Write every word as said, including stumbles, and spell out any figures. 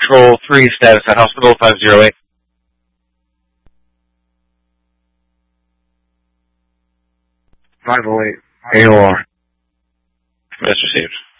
Control three, status at Hospital five zero eight. five oh eight, A O R. Yes, received.